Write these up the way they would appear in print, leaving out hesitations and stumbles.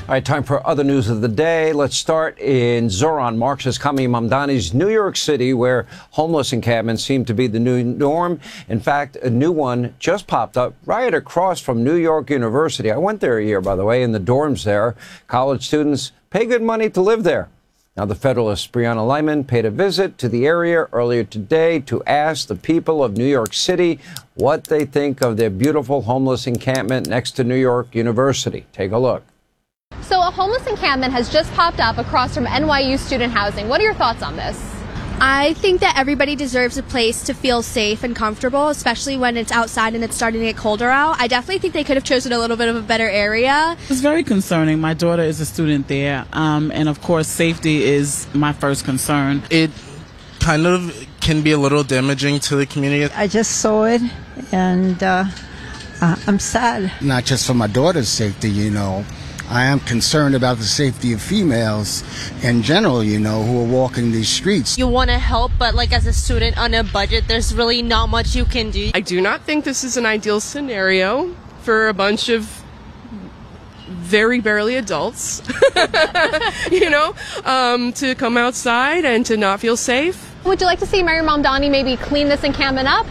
All right, time for other news of the day. Let's start in Zoran, Marxist Kami Mamdani's New York City, where homeless encampments seem to be the new norm. In fact, a new one just popped up right across from New York University. I went there a year, by the way, in the dorms there. College students pay good money to live there. Now, the Federalist Brianna Lyman paid a visit to the area earlier today to ask the people of New York City what they think of their beautiful homeless encampment next to New York University. Take a look. So a homeless encampment has just popped up across from NYU student housing. What are your thoughts on this? I think that everybody deserves a place to feel safe and comfortable, especially when it's outside and it's starting to get colder out. I definitely think they could have chosen a little bit of a better area. It's very concerning. My daughter is a student there, and of course safety is my first concern. It kind of can be a little damaging to the community. I just saw it, and I'm sad. Not just for my daughter's safety, you know. I am concerned about the safety of females in general, you know, who are walking these streets. You want to help, but like as a student on a budget, there's really not much you can do. I do not think this is an ideal scenario for a bunch of very barely adults, you know, to come outside and to not feel safe. Would you like to see Mayor Mamdani maybe clean this encampment up?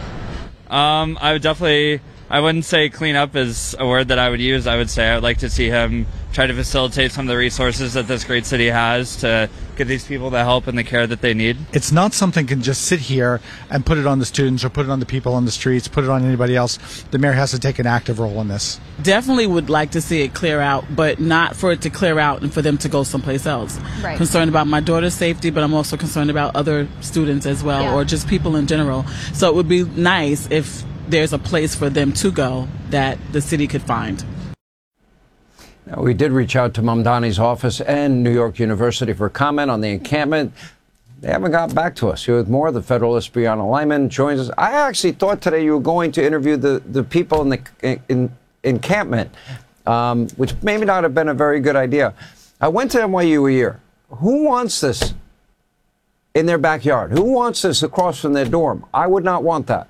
I wouldn't say clean up is a word that I would use. I would say I would like to see him try to facilitate some of the resources that this great city has to give these people the help and the care that they need. It's not something can just sit here and put it on the students or put it on the people on the streets, put it on anybody else. The mayor has to take an active role in this. Definitely would like to see it clear out, but not for it to clear out and for them to go someplace else. Right. Concerned about my daughter's safety, but I'm also concerned about other students as well, or just people in general. So it would be nice if there's a place for them to go that the city could find. Now, we did reach out to Mamdani's office and New York University for comment on the encampment. They haven't got back to us. Here with more, the Federalist Brianna Lyman joins us. I actually thought today you were going to interview the people in the encampment, which maybe not have been a very good idea. I went to NYU a year. Who wants this in their backyard? Who wants this across from their dorm? I would not want that.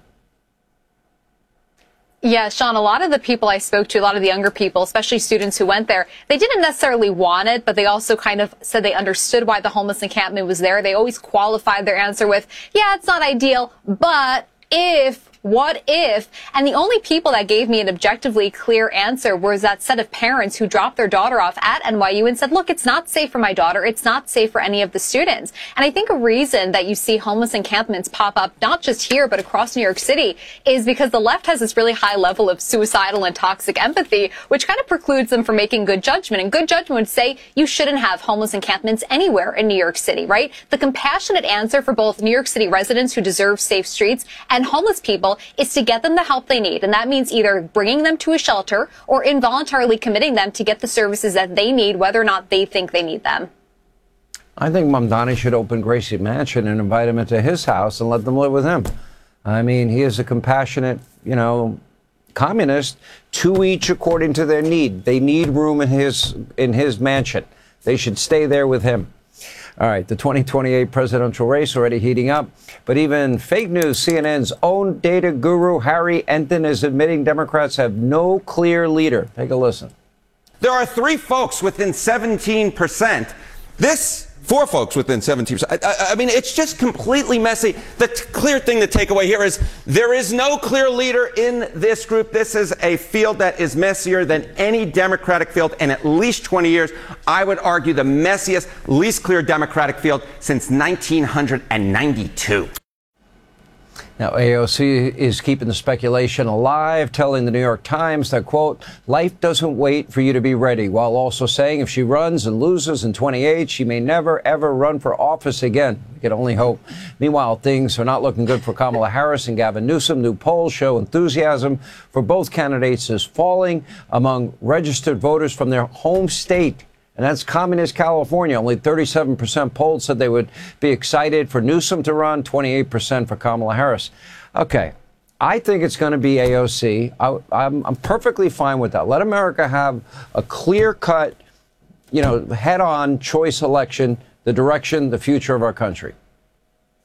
Yeah, Sean, a lot of the people I spoke to, a lot of the younger people, especially students who went there, they didn't necessarily want it, but they also kind of said they understood why the homeless encampment was there. They always qualified their answer with, yeah, it's not ideal, but what if? And the only people that gave me an objectively clear answer was that set of parents who dropped their daughter off at NYU and said, look, it's not safe for my daughter. It's not safe for any of the students. And I think a reason that you see homeless encampments pop up, not just here, but across New York City, is because the left has this really high level of suicidal and toxic empathy, which kind of precludes them from making good judgment. And good judgment would say you shouldn't have homeless encampments anywhere in New York City, right? The compassionate answer for both New York City residents who deserve safe streets and homeless people is to get them the help they need. And that means either bringing them to a shelter or involuntarily committing them to get the services that they need, whether or not they think they need them. I think Mamdani should open Gracie Mansion and invite them into his house and let them live with him. I mean, he is a compassionate, you know, communist, to each according to their need. They need room in his mansion. They should stay there with him. All right, the 2028 presidential race already heating up. But even fake news, CNN's own data guru, Harry Enton, is admitting Democrats have no clear leader. Take a listen. There are 3 folks within 17%. Four folks within 17%. I mean, it's just completely messy. The clear thing to take away here is there is no clear leader in this group. This is a field that is messier than any Democratic field in at least 20 years. I would argue the messiest, least clear Democratic field since 1992. Now, AOC is keeping the speculation alive, telling the New York Times that, quote, life doesn't wait for you to be ready, while also saying if she runs and loses in 28, she may never, ever run for office again. We can only hope. Meanwhile, things are not looking good for Kamala Harris and Gavin Newsom. New polls show enthusiasm for both candidates is falling among registered voters from their home state. And that's communist California. Only 37% polled said they would be excited for Newsom to run, 28% for Kamala Harris. Okay, I think it's going to be AOC. I'm perfectly fine with that. Let America have a clear-cut, you know, head-on choice election, the direction, the future of our country.